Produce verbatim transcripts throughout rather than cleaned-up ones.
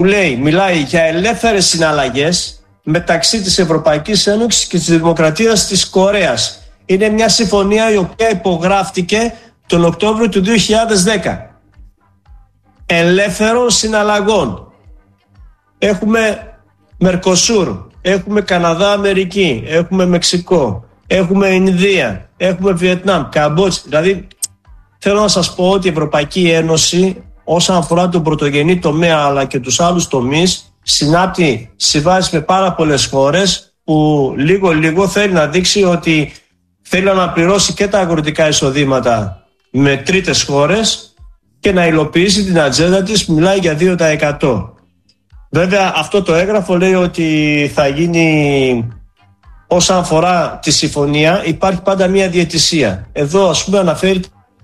λέει, μιλάει για ελεύθερες συναλλαγές μεταξύ της Ευρωπαϊκής Ένωσης και της Δημοκρατίας της Κορέας. Είναι μια συμφωνία η οποία υπογράφτηκε τον Οκτώβριο του δύο χιλιάδες δέκα. Ελεύθερων συναλλαγών. Έχουμε Μερκοσούρ, έχουμε Καναδά, Αμερική, έχουμε Μεξικό, έχουμε Ινδία, έχουμε Βιετνάμ, Καμπότζη. Δηλαδή θέλω να σας πω ότι η Ευρωπαϊκή Ένωση όσον αφορά τον πρωτογενή τομέα αλλά και τους άλλους τομείς συνάπτει συμβάσεις με πάρα πολλές χώρες που λίγο λίγο θέλει να δείξει ότι θέλει να πληρώσει και τα αγροτικά εισοδήματα με τρίτες χώρες και να υλοποιήσει την ατζέντα της που μιλάει για δύο τοις εκατό. Βέβαια αυτό το έγγραφο λέει ότι θα γίνει όσον αφορά τη συμφωνία υπάρχει πάντα μια διαιτησία. Εδώ ας πούμε αναφέρει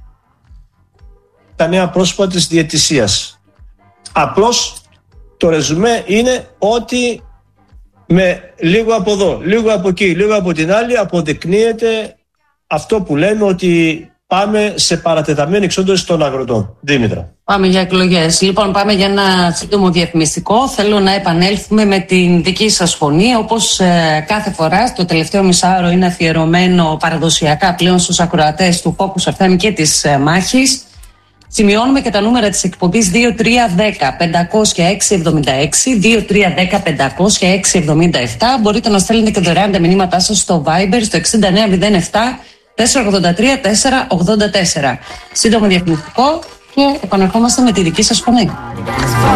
τα νέα πρόσωπα της διαιτησίας. Απλώς το ρεζουμέ είναι ότι με λίγο από εδώ, λίγο από εκεί, λίγο από την άλλη αποδεικνύεται αυτό που λέμε ότι πάμε σε παρατεταμένη εξόντωση των αγροτών. Δήμητρα. Πάμε για εκλογές. Λοιπόν, πάμε για ένα σύντομο διαφημιστικό. Θέλω να επανέλθουμε με την δική σας φωνή. Όπως ε, κάθε φορά, το τελευταίο μισάωρο είναι αφιερωμένο παραδοσιακά πλέον στους ακροατές του Focus εφ εμ και της ε, Μάχης. Σημειώνουμε και τα νούμερα της εκπομπής δύο τρία ένα μηδέν πέντε έξι εβδομήντα έξι, δύο τρία ένα μηδέν πέντε έξι εβδομήντα επτά. Μπορείτε να στέλνετε και δωρεάν τα μηνύματά σας στο Viber στο έξι εννιά μηδέν επτά τέσσερα ογδόντα τρία τέσσερα ογδόντα τέσσερα. Σύντομο διαφημιστικό και επαναρχόμαστε με τη δική σας φωνή.